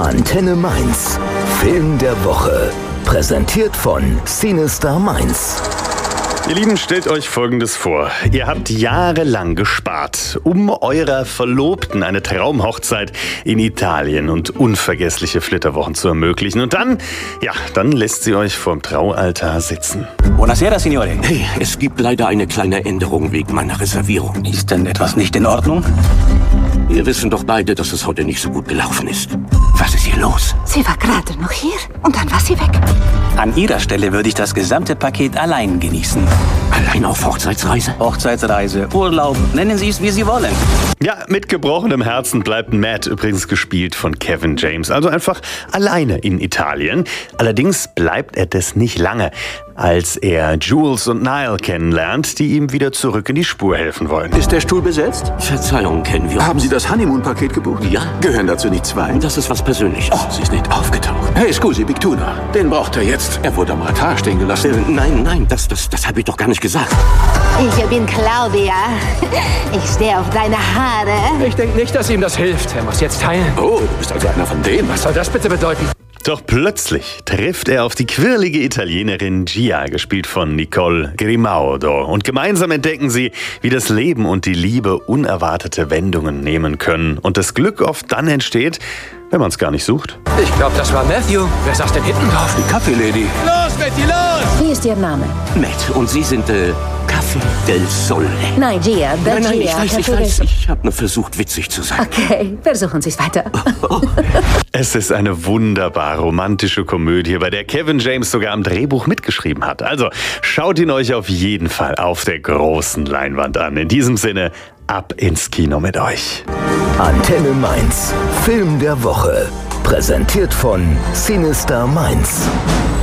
Antenne Mainz. Film der Woche. Präsentiert von Cinestar Mainz. Ihr Lieben, stellt euch Folgendes vor. Ihr habt jahrelang gespart, um eurer Verlobten eine Traumhochzeit in Italien und unvergessliche Flitterwochen zu ermöglichen. Und dann lässt sie euch vorm Traualtar sitzen. Buonasera, Signore. Hey, es gibt leider eine kleine Änderung wegen meiner Reservierung. Ist denn etwas nicht in Ordnung? Wir wissen doch beide, dass es heute nicht so gut gelaufen ist. Was ist hier los? Sie war gerade noch hier und dann war sie weg. An Ihrer Stelle würde ich das gesamte Paket allein genießen. Allein auf Hochzeitsreise? Hochzeitsreise, Urlaub, nennen Sie es, wie Sie wollen. Ja, mit gebrochenem Herzen bleibt Matt, übrigens gespielt von Kevin James, also einfach alleine in Italien. Allerdings bleibt er das nicht lange, als er Jules und Niall kennenlernt, die ihm wieder zurück in die Spur helfen wollen. Ist der Stuhl besetzt? Verzeihung, kennen wir. Haben Sie das Honeymoon-Paket gebucht? Ja. Gehören dazu nicht zwei? Das ist was Persönliches. Oh, sie ist nicht aufgetaucht. Hey, scusi, Big Tuna. Den braucht er jetzt. Er wurde am Altar stehen gelassen. Nein, das habe ich doch gar nicht gesagt. Ich bin Claudia. Ich stehe auf deine Haare. Ich denke nicht, dass ihm das hilft. Er muss jetzt heilen. Oh, du bist also einer von denen. Was soll das bitte bedeuten? Doch plötzlich trifft er auf die quirlige Italienerin Gia, gespielt von Nicole Grimaudo. Und gemeinsam entdecken sie, wie das Leben und die Liebe unerwartete Wendungen nehmen können. Und das Glück oft dann entsteht, wenn man es gar nicht sucht. Ich glaube, das war Matthew. Wer saß denn hinten drauf? Die Kaffeelady. Los, Betty, los! Wie ist Ihr Name? Matt, und Sie sind, Café del Sole. Nein, Gia. Nein, ich weiß. Ich habe nur versucht, witzig zu sein. Okay, versuchen Sie es weiter. Es ist eine wunderbar romantische Komödie, bei der Kevin James sogar am Drehbuch mitgeschrieben hat. Also schaut ihn euch auf jeden Fall auf der großen Leinwand an. In diesem Sinne, ab ins Kino mit euch. Antenne Mainz. Film der Woche. Präsentiert von Cinestar Mainz.